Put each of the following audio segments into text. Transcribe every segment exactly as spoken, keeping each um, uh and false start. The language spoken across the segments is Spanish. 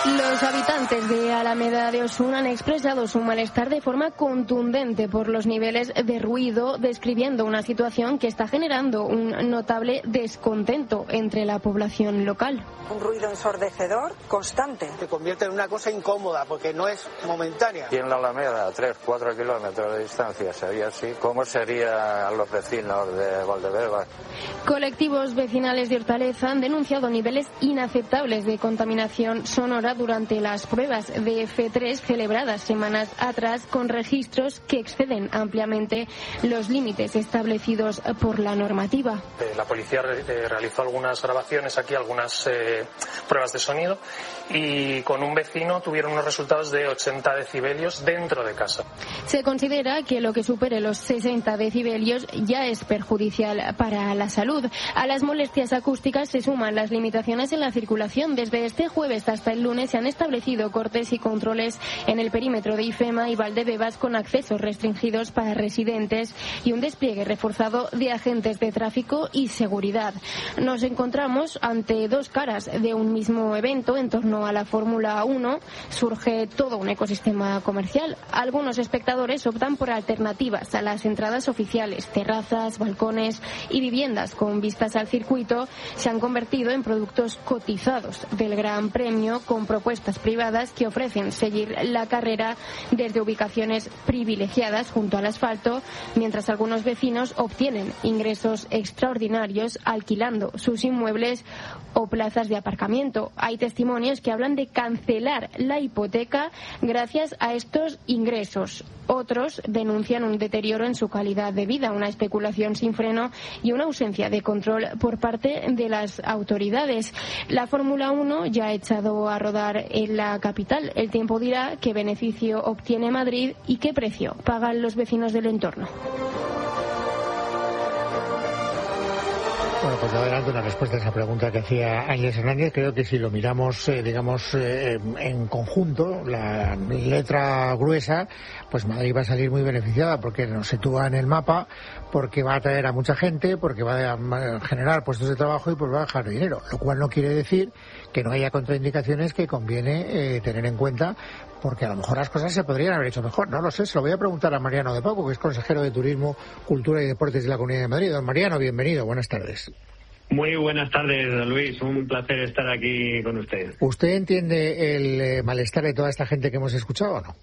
Los habitantes de Alameda de Osun han expresado su malestar de forma contundente por los niveles de ruido, describiendo una situación que está generando un notable descontento entre la población local. Un ruido ensordecedor constante. Se convierte en una cosa incómoda porque no es momentánea. Y en la Alameda, a tres, cuatro kilómetros de distancia, sería así. ¿Cómo serían los vecinos de Valdebebas? Colectivos vecinales de Hortaleza han denunciado niveles inaceptables de contaminación sonora durante las pruebas de F tres celebradas semanas atrás, con registros que exceden ampliamente los límites establecidos por la normativa. Eh, la policía re- eh, realizó algunas grabaciones aquí, algunas eh, pruebas de sonido, y con un vecino tuvieron unos resultados de ochenta decibelios dentro de casa. Se considera que lo que supere los sesenta decibelios ya es perjudicial para la salud. A las molestias acústicas se suman las limitaciones en la circulación. Desde este jueves hasta el lunes se han establecido cortes y controles en el perímetro de IFEMA y Valdebebas, con accesos restringidos para residentes y un despliegue reforzado de agentes de tráfico y seguridad. Nos encontramos ante dos caras de un mismo evento. En torno a la Fórmula uno surge todo un ecosistema comercial. Algunos espectadores optan por alternativas a las entradas oficiales. Terrazas, balcones y viviendas con vistas al circuito se han convertido en productos cotizados del Gran Premio, con propuestas privadas que ofrecen seguir la carrera desde ubicaciones privilegiadas junto al asfalto, mientras algunos vecinos obtienen ingresos extraordinarios alquilando sus inmuebles o plazas de aparcamiento. Hay testimonios que hablan de cancelar la hipoteca gracias a estos ingresos. Otros denuncian un deterioro en su calidad de vida, una especulación sin freno y una ausencia de control por parte de las autoridades. La Fórmula uno ya ha echado a rodar en la capital. El tiempo dirá qué beneficio obtiene Madrid y qué precio pagan los vecinos del entorno. Bueno, pues adelanto una respuesta a esa pregunta que hacía Ángeles Hernández. Creo que si lo miramos, eh, digamos, eh, en conjunto, la letra gruesa, pues Madrid va a salir muy beneficiada porque nos sitúa en el mapa, porque va a atraer a mucha gente, porque va a generar puestos de trabajo y pues va a dejar dinero. Lo cual no quiere decir que no haya contraindicaciones que conviene eh, tener en cuenta, porque a lo mejor las cosas se podrían haber hecho mejor. No lo sé, se lo voy a preguntar a Mariano de Paco, que es consejero de Turismo, Cultura y Deportes de la Comunidad de Madrid. Don Mariano, bienvenido, buenas tardes. Muy buenas tardes, don Luis. Un placer estar aquí con usted. ¿Usted entiende el eh, malestar de toda esta gente que hemos escuchado o no?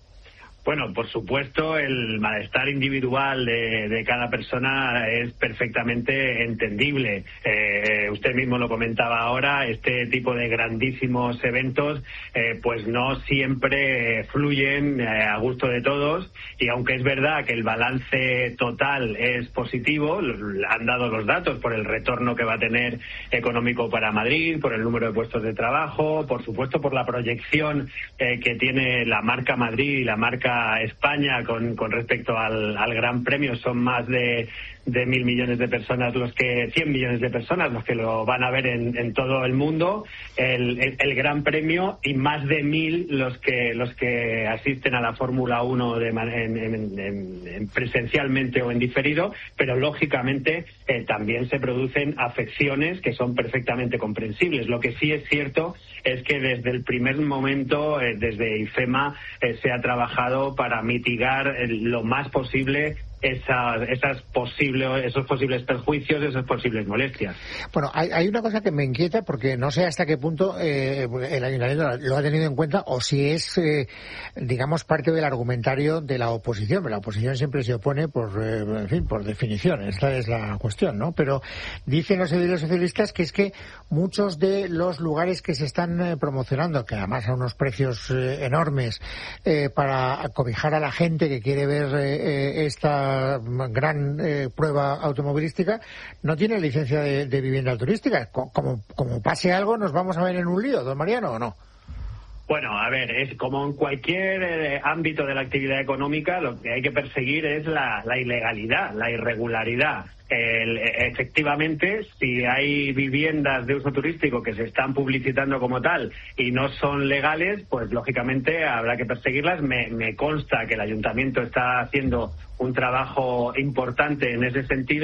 Bueno, por supuesto, el malestar individual de, de cada persona es perfectamente entendible. Eh, usted mismo lo comentaba ahora, este tipo de grandísimos eventos eh, pues no siempre fluyen eh, a gusto de todos, y aunque es verdad que el balance total es positivo, han dado los datos por el retorno que va a tener económico para Madrid, por el número de puestos de trabajo, por supuesto por la proyección eh, que tiene la marca Madrid y la marca España con, con respecto al, al Gran Premio. Son más de, de mil millones de personas los que, cien millones de personas los que lo van a ver en, en todo el mundo, el, el, el Gran Premio, y más de mil los que los que asisten a la Fórmula uno de, en, en, en, en presencialmente o en diferido, pero lógicamente eh, también se producen afecciones que son perfectamente comprensibles. Lo que sí es cierto es que desde el primer momento, eh, desde IFEMA, eh, se ha trabajado para mitigar eh, lo más posible esas, esas posibles, esos posibles perjuicios, esas posibles molestias. Bueno, hay, hay una cosa que me inquieta, porque no sé hasta qué punto eh, el Ayuntamiento lo ha tenido en cuenta, o si es, eh, digamos, parte del argumentario de la oposición. La oposición siempre se opone por, eh, en fin, por definición. Esta es la cuestión, ¿no? Pero dicen los editores socialistas que es que muchos de los lugares que se están eh, promocionando, que además a unos precios eh, enormes, eh, para cobijar a la gente que quiere ver eh, esta gran eh, prueba automovilística, no tiene licencia de, de vivienda turística. Como, como pase algo, ¿nos vamos a ver en un lío, don Mariano, o no? Bueno, a ver, es como en cualquier eh, ámbito de la actividad económica, lo que hay que perseguir es la, la ilegalidad, la irregularidad. El, efectivamente, si hay viviendas de uso turístico que se están publicitando como tal y no son legales, pues lógicamente habrá que perseguirlas. Me, me consta que el ayuntamiento está haciendo un trabajo importante en ese sentido,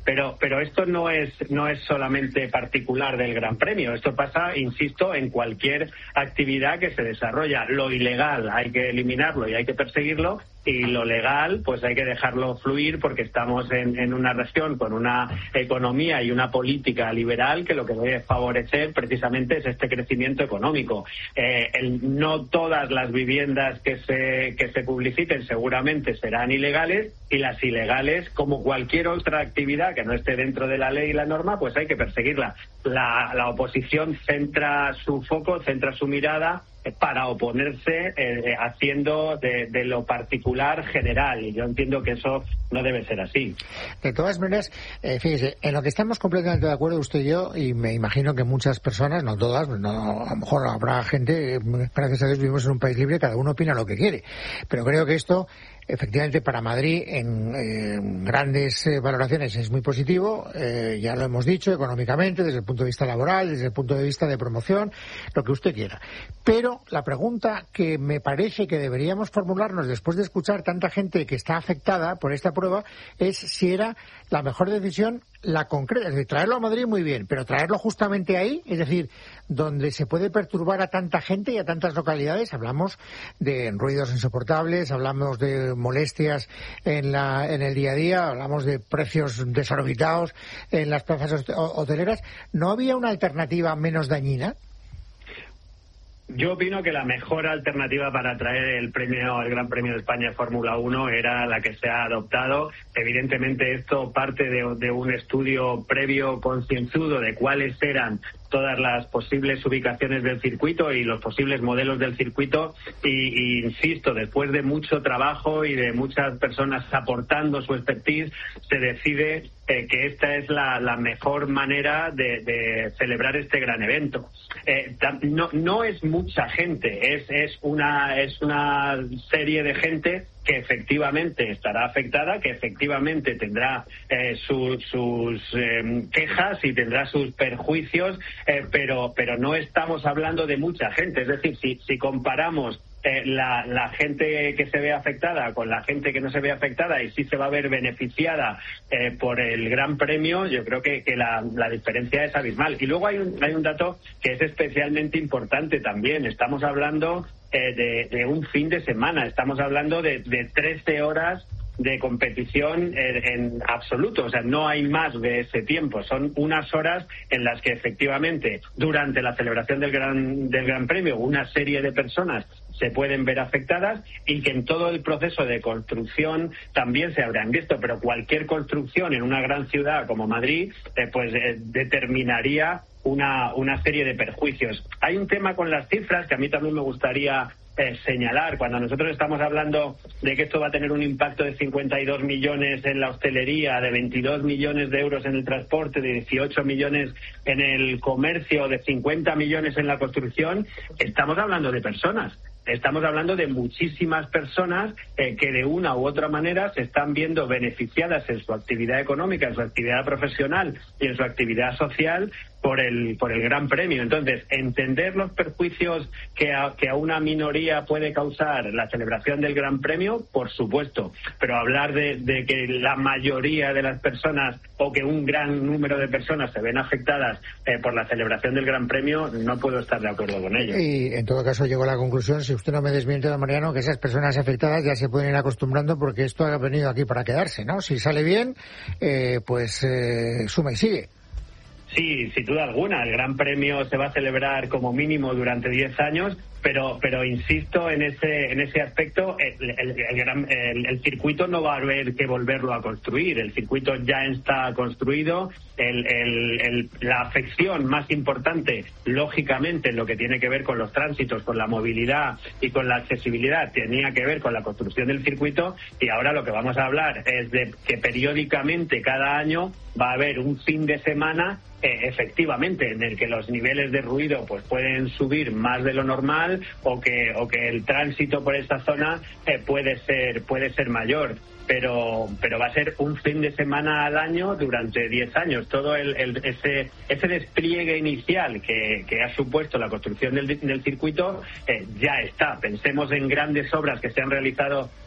Pero, pero esto no es, no es solamente particular del Gran Premio. Esto pasa, insisto, en cualquier actividad que se desarrolla. Lo ilegal hay que eliminarlo y hay que perseguirlo, y lo legal pues hay que dejarlo fluir, porque estamos en, en una región con una economía y una política liberal que lo que debe favorecer precisamente es este crecimiento económico. Eh, el, no todas las viviendas que se, que se publiciten seguramente serán ilegales, y las ilegales, como cualquier otra actividad que no esté dentro de la ley y la norma, pues hay que perseguirla. La, la oposición centra su foco, centra su mirada para oponerse, eh, haciendo de, de lo particular general, y yo entiendo que eso no debe ser así. De todas maneras, eh, fíjese, en lo que estamos completamente de acuerdo usted y yo, y me imagino que muchas personas, no todas, no, a lo mejor habrá gente, gracias a Dios vivimos en un país libre, cada uno opina lo que quiere, pero creo que esto efectivamente para Madrid en, en grandes eh, valoraciones es muy positivo, eh, ya lo hemos dicho, económicamente, desde el punto de vista laboral, desde el punto de vista de promoción, lo que usted quiera. Pero la pregunta que me parece que deberíamos formularnos después de escuchar tanta gente que está afectada por esta prueba es si era la mejor decisión la concreta, es decir, traerlo a Madrid muy bien, pero traerlo justamente ahí, es decir, donde se puede perturbar a tanta gente y a tantas localidades. Hablamos de ruidos insoportables, hablamos de molestias en la en el día a día, hablamos de precios desorbitados en las plazas hoteleras. ¿No había una alternativa menos dañina? Yo opino que la mejor alternativa para traer el premio, el Gran Premio de España de Fórmula uno era la que se ha adoptado. Evidentemente esto parte de, de un estudio previo concienzudo de cuáles eran todas las posibles ubicaciones del circuito y los posibles modelos del circuito, y, y insisto, después de mucho trabajo y de muchas personas aportando su expertise, se decide eh, que esta es la, la mejor manera de, de celebrar este gran evento. Eh, no, no es mucha gente, es, es una, es una serie de gente que efectivamente estará afectada, que efectivamente tendrá eh, su, sus eh, quejas y tendrá sus perjuicios, eh, pero pero no estamos hablando de mucha gente. Es decir, si, si comparamos eh, la, la gente que se ve afectada con la gente que no se ve afectada y sí se va a ver beneficiada eh, por el Gran Premio, yo creo que, que la, la diferencia es abismal. Y luego hay un, hay un dato que es especialmente importante también. Estamos hablando eh, de, de un fin de semana, estamos hablando de, de trece horas de competición en, en absoluto, o sea, no hay más de ese tiempo, son unas horas en las que efectivamente durante la celebración del Gran, del Gran Premio una serie de personas se pueden ver afectadas, y que en todo el proceso de construcción también se habrán visto, pero cualquier construcción en una gran ciudad como Madrid eh, pues eh, determinaría una, una serie de perjuicios. Hay un tema con las cifras que a mí también me gustaría Eh, señalar. Cuando nosotros estamos hablando de que esto va a tener un impacto de cincuenta y dos millones en la hostelería, de veintidós millones de euros en el transporte, de dieciocho millones en el comercio, de cincuenta millones en la construcción, estamos hablando de personas. Estamos hablando de muchísimas personas eh, que de una u otra manera se están viendo beneficiadas en su actividad económica, en su actividad profesional y en su actividad social por el por el Gran Premio. Entonces, entender los perjuicios que a, que a una minoría puede causar la celebración del Gran Premio, por supuesto, pero hablar de, de que la mayoría de las personas o que un gran número de personas se ven afectadas eh, por la celebración del Gran Premio, no puedo estar de acuerdo con ello. Y en todo caso llego a la conclusión, si usted no me desmiente, don Mariano, que esas personas afectadas ya se pueden ir acostumbrando, porque esto ha venido aquí para quedarse, ¿no? Si sale bien, eh, pues eh, suma y sigue. Sí, sin duda alguna. El Gran Premio se va a celebrar como mínimo durante diez años, pero pero insisto en ese en ese aspecto, el, el, el, gran, el, el circuito no va a haber que volverlo a construir. El circuito ya está construido. El, el, el, la afección más importante, lógicamente, en lo que tiene que ver con los tránsitos, con la movilidad y con la accesibilidad, tenía que ver con la construcción del circuito, y ahora lo que vamos a hablar es de que periódicamente, cada año, va a haber un fin de semana eh, efectivamente en el que los niveles de ruido pues pueden subir más de lo normal, o que o que el tránsito por esta zona eh, puede ser puede ser mayor. Pero pero va a ser un fin de semana al año durante diez años. Todo el, el ese ese despliegue inicial que, que ha supuesto la construcción del, del circuito eh, ya está. Pensemos en grandes obras que se han realizado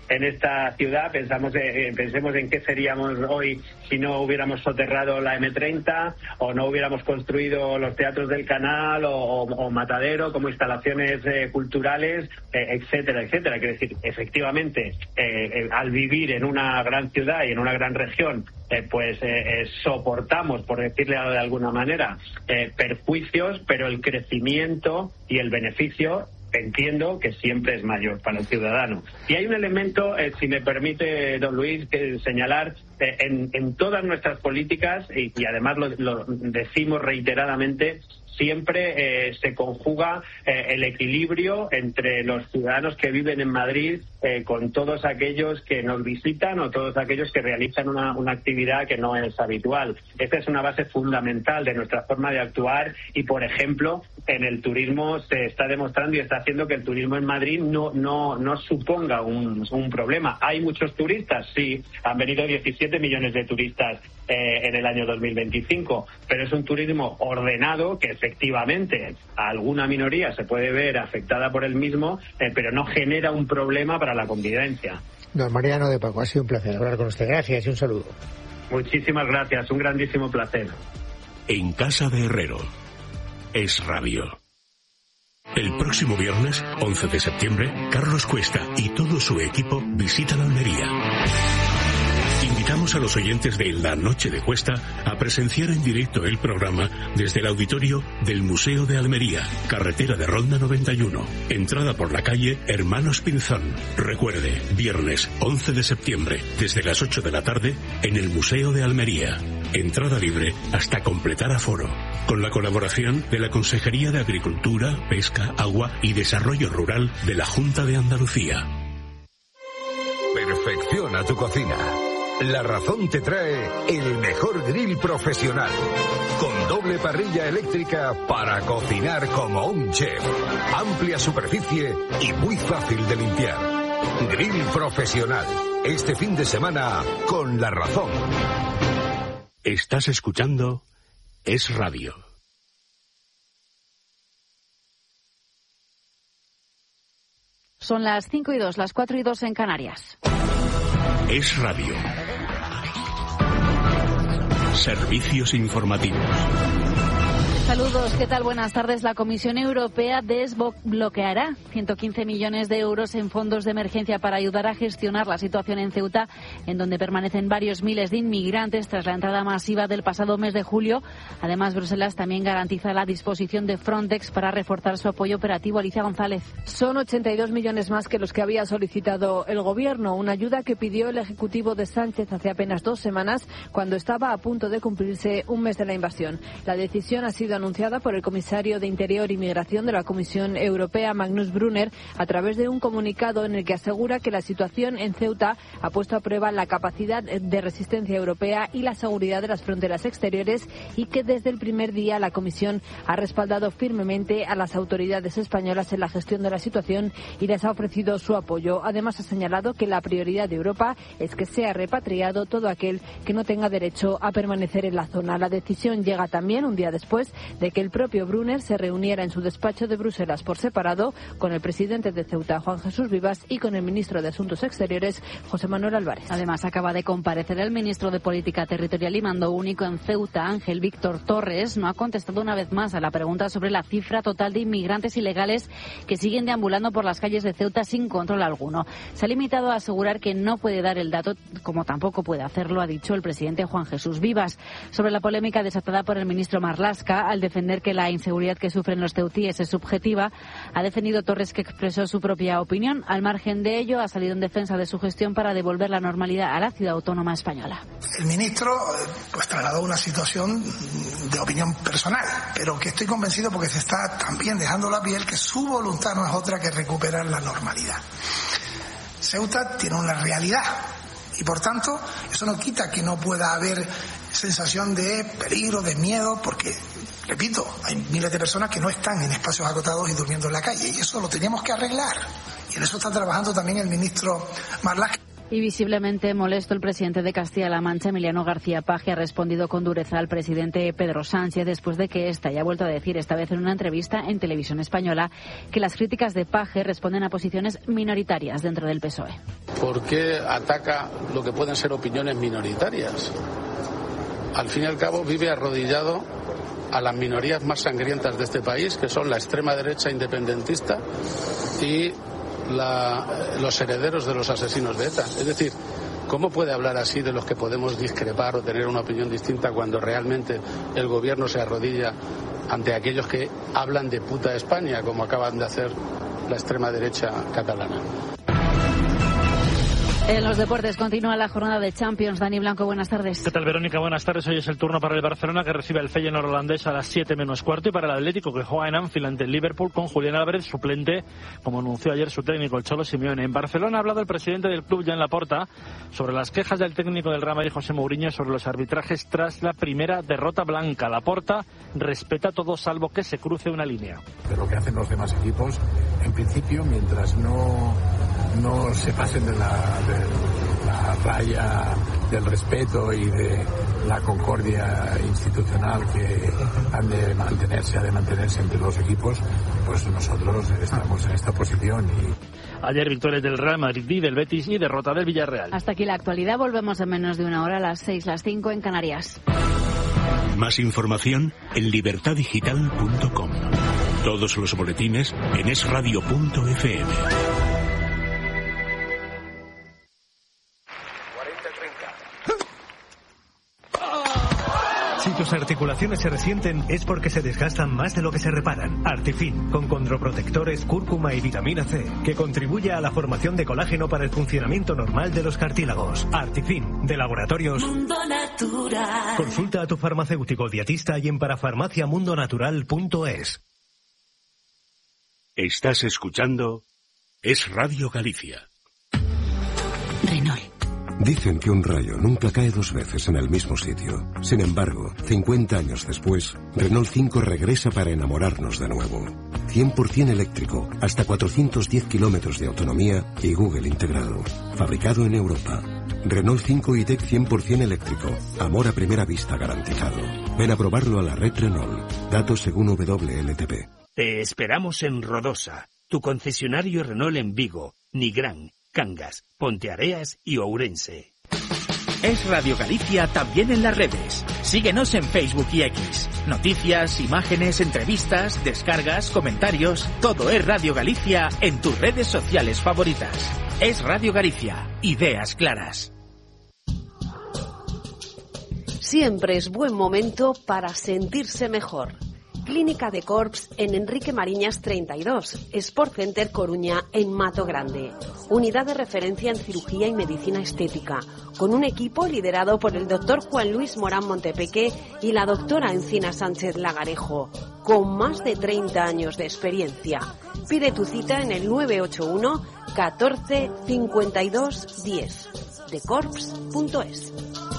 en esta ciudad. Pensamos, eh, pensemos en qué seríamos hoy si no hubiéramos soterrado la eme treinta o no hubiéramos construido los teatros del Canal o, o, o Matadero como instalaciones eh, culturales, eh, etcétera, etcétera. Quiero decir, efectivamente, eh, eh, al vivir en una gran ciudad y en una gran región, Eh, pues eh, eh, soportamos, por decirle de alguna manera, eh, perjuicios, pero el crecimiento y el beneficio entiendo que siempre es mayor para el ciudadano. Y hay un elemento, eh, si me permite, don Luis, que señalar eh, en, en todas nuestras políticas, y, y además lo, lo decimos reiteradamente, siempre eh, se conjuga eh, el equilibrio entre los ciudadanos que viven en Madrid eh, con todos aquellos que nos visitan o todos aquellos que realizan una, una actividad que no es habitual. Esta es una base fundamental de nuestra forma de actuar y, por ejemplo, en el turismo se está demostrando y está haciendo que el turismo en Madrid no no no suponga un, un problema. ¿Hay muchos turistas? Sí, han venido diecisiete millones de turistas eh, en el año dos mil veinticinco, pero es un turismo ordenado que efectivamente a alguna minoría se puede ver afectada por el mismo, eh, pero no genera un problema para la convivencia. Don Mariano de Paco, ha sido un placer hablar con usted. Gracias y un saludo. Muchísimas gracias, un grandísimo placer. En Casa de Herrero, Es Radio. El próximo viernes, once de septiembre, Carlos Cuesta y todo su equipo visitan Almería. Invitamos a los oyentes de La Noche de Cuesta a presenciar en directo el programa desde el auditorio del Museo de Almería, carretera de Ronda noventa y uno, entrada por la calle Hermanos Pinzón. Recuerde, viernes once de septiembre, desde las ocho de la tarde, en el Museo de Almería. Entrada libre hasta completar aforo. Con la colaboración de la Consejería de Agricultura, Pesca, Agua y Desarrollo Rural de la Junta de Andalucía. Perfecciona tu cocina. La Razón te trae el mejor grill profesional, con doble parrilla eléctrica para cocinar como un chef. Amplia superficie y muy fácil de limpiar. Grill profesional, este fin de semana con La Razón. Estás escuchando Es Radio. Son las cinco y dos, las cuatro y dos en Canarias. Es Radio. Servicios informativos. Saludos, ¿qué tal? Buenas tardes. La Comisión Europea desbloqueará ciento quince millones de euros en fondos de emergencia para ayudar a gestionar la situación en Ceuta, en donde permanecen varios miles de inmigrantes tras la entrada masiva del pasado mes de julio. Además, Bruselas también garantiza la disposición de Frontex para reforzar su apoyo operativo. Alicia González. Son ochenta y dos millones más que los que había solicitado el Gobierno, una ayuda que pidió el Ejecutivo de Sánchez hace apenas dos semanas, cuando estaba a punto de cumplirse un mes de la invasión. La decisión ha sido anunciada por el comisario de Interior y Migración de la Comisión Europea, Magnus Brunner, a través de un comunicado en el que asegura que la situación en Ceuta ha puesto a prueba la capacidad de resistencia europea y la seguridad de las fronteras exteriores, y que desde el primer día la Comisión ha respaldado firmemente a las autoridades españolas en la gestión de la situación y les ha ofrecido su apoyo. Además, ha señalado que la prioridad de Europa es que sea repatriado todo aquel que no tenga derecho a permanecer en la zona. La decisión llega también un día después de que el propio Brunner se reuniera en su despacho de Bruselas por separado con el presidente de Ceuta, Juan Jesús Vivas, y con el ministro de Asuntos Exteriores, José Manuel Álvarez. Además, acaba de comparecer el ministro de Política Territorial y Mando Único en Ceuta, Ángel Víctor Torres. No ha contestado una vez más a la pregunta sobre la cifra total de inmigrantes ilegales que siguen deambulando por las calles de Ceuta sin control alguno. Se ha limitado a asegurar que no puede dar el dato, como tampoco puede hacerlo, ha dicho el presidente Juan Jesús Vivas. Sobre la polémica desatada por el ministro Marlaska, al defender que la inseguridad que sufren los ceutíes es subjetiva, ha defendido Torres, que expresó su propia opinión. Al margen de ello, ha salido en defensa de su gestión para devolver la normalidad a la ciudad autónoma española. El ministro pues trasladó una situación de opinión personal, pero que estoy convencido porque se está también dejando la piel que su voluntad no es otra que recuperar la normalidad. Ceuta tiene una realidad y, por tanto, eso no quita que no pueda haber sensación de peligro, de miedo, porque, repito, hay miles de personas que no están en espacios acotados y durmiendo en la calle, y eso lo teníamos que arreglar. Y en eso está trabajando también el ministro Marlaska. Y visiblemente molesto, el presidente de Castilla-La Mancha, Emiliano García Paje, ha respondido con dureza al presidente Pedro Sánchez después de que ésta haya vuelto a decir, esta vez en una entrevista en Televisión Española, que las críticas de Paje responden a posiciones minoritarias dentro del P S O E. ¿Por qué ataca lo que pueden ser opiniones minoritarias? Al fin y al cabo vive arrodillado a las minorías más sangrientas de este país, que son la extrema derecha independentista y La, los herederos de los asesinos de ETA. Es decir, ¿cómo puede hablar así de los que podemos discrepar o tener una opinión distinta cuando realmente el gobierno se arrodilla ante aquellos que hablan de puta España, como acaban de hacer la extrema derecha catalana? En los deportes continúa la jornada de Champions. Dani Blanco, buenas tardes. ¿Qué tal, Verónica? Buenas tardes. Hoy es el turno para el Barcelona, que recibe al Feyenoord holandés a las siete menos cuarto, y para el Atlético, que juega en Anfield ante el Liverpool con Julián Álvarez suplente, como anunció ayer su técnico, el Cholo Simeone. En Barcelona ha hablado el presidente del club, Joan Laporta, sobre las quejas del técnico del Real Madrid, José Mourinho, sobre los arbitrajes tras la primera derrota blanca. Laporta respeta todo salvo que se cruce una línea. De lo que hacen los demás equipos, en principio, mientras no, no se pasen de la... De... la raya del respeto y de la concordia institucional que han de mantenerse, ha de mantenerse entre los equipos, pues nosotros estamos en esta posición. Y ayer victorias del Real Madrid y del Betis y derrota del Villarreal. Hasta aquí la actualidad. Volvemos en menos de una hora, a las seis, las cinco en Canarias. Más información en libertad digital punto com. Todos los boletines en es radio punto efe eme. Si tus articulaciones se resienten es porque se desgastan más de lo que se reparan. Artifin, con condroprotectores, cúrcuma y vitamina C, que contribuye a la formación de colágeno para el funcionamiento normal de los cartílagos. Artifin, de Laboratorios Mundo Natural. Consulta a tu farmacéutico dietista y en parafarmacia mundo natural punto es. Estás escuchando Es Radio Galicia. Renault. Dicen que un rayo nunca cae dos veces en el mismo sitio. Sin embargo, cincuenta años después, Renault cinco regresa para enamorarnos de nuevo. cien por ciento eléctrico, hasta cuatrocientos diez kilómetros de autonomía y Google integrado. Fabricado en Europa. Renault cinco e-Tech cien por ciento eléctrico. Amor a primera vista garantizado. Ven a probarlo a la red Renault. Datos según W L T P. Te esperamos en Rodosa, tu concesionario Renault en Vigo, Nigrán, Cangas, Ponteareas y Ourense. Es Radio Galicia también en las redes. Síguenos en Facebook y X. Noticias, imágenes, entrevistas, descargas, comentarios. Todo es Radio Galicia en tus redes sociales favoritas. Es Radio Galicia. Ideas claras. Siempre es buen momento para sentirse mejor. Clínica de Corps en Enrique Mariñas treinta y dos, Sport Center Coruña en Mato Grande. Unidad de referencia en cirugía y medicina estética, con un equipo liderado por el doctor Juan Luis Morán Montepeque y la doctora Encina Sánchez Lagarejo, con más de treinta años de experiencia. Pide tu cita en el nueve ocho uno catorce cincuenta y dos diez, de corps punto es.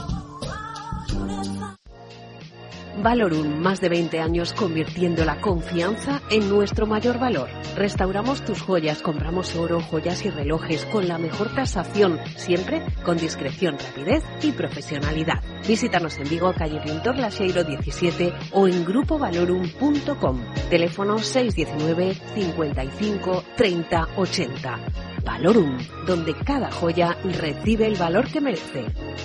Valorum, más de veinte años convirtiendo la confianza en nuestro mayor valor. Restauramos tus joyas, compramos oro, joyas y relojes con la mejor tasación, siempre con discreción, rapidez y profesionalidad. Visítanos en Vigo, calle Pintor Laseiro diecisiete o en grupo valorum punto com. Teléfono seis uno nueve, cincuenta y cinco, treinta, ochenta. Valorum, donde cada joya recibe el valor que merece.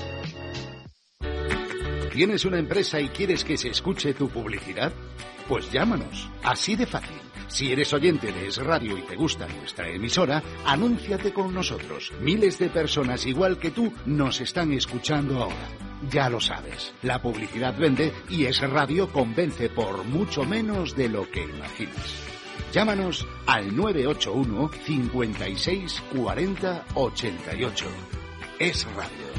¿Tienes una empresa y quieres que se escuche tu publicidad? Pues llámanos, así de fácil. Si eres oyente de Es Radio y te gusta nuestra emisora, anúnciate con nosotros. Miles de personas igual que tú nos están escuchando ahora. Ya lo sabes, la publicidad vende y Es Radio convence por mucho menos de lo que imaginas. Llámanos al nueve ocho uno, cincuenta y seis, cuarenta, ochenta y ocho. Es Radio.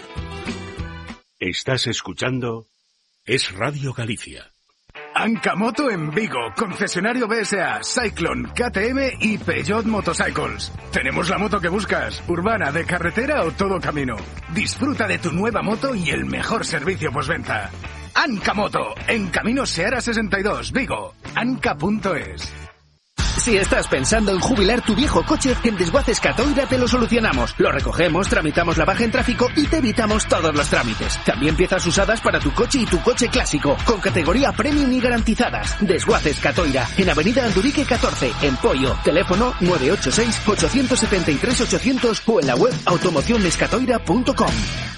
Estás escuchando Es Radio Galicia. Ancamoto en Vigo, concesionario B S A, Cyclone, K T M y Peugeot Motorcycles. Tenemos la moto que buscas, urbana, de carretera o todo camino. Disfruta de tu nueva moto y el mejor servicio postventa. Ancamoto, en Camino Seara sesenta y dos, Vigo, anca punto es. Si estás pensando en jubilar tu viejo coche, en Desguaces Catoira te lo solucionamos. Lo recogemos, tramitamos la baja en tráfico y te evitamos todos los trámites. También piezas usadas para tu coche y tu coche clásico, con categoría premium y garantizadas. Desguaces Catoira, en Avenida Andurique catorce, en Poio. Teléfono nueve ocho seis, ocho siete tres, ochocientos o en la web automocionescatoira punto com.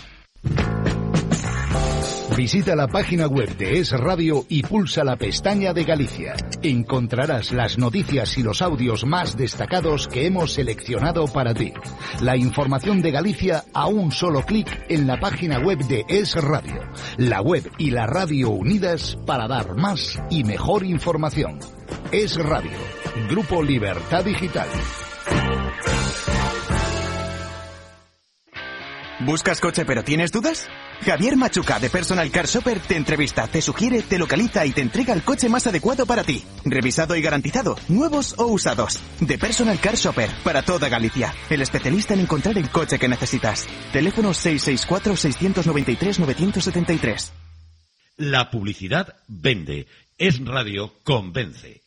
Visita la página web de Es Radio y pulsa la pestaña de Galicia. Encontrarás las noticias y los audios más destacados que hemos seleccionado para ti. La información de Galicia a un solo clic en la página web de Es Radio. La web y la radio unidas para dar más y mejor información. Es Radio, Grupo Libertad Digital. ¿Buscas coche pero tienes dudas? Javier Machuca de Personal Car Shopper te entrevista, te sugiere, te localiza y te entrega el coche más adecuado para ti. Revisado y garantizado, nuevos o usados. De Personal Car Shopper, para toda Galicia. El especialista en encontrar el coche que necesitas. Teléfono seis seis cuatro, seis nueve tres, nueve siete tres. La publicidad vende. Es Radio convence.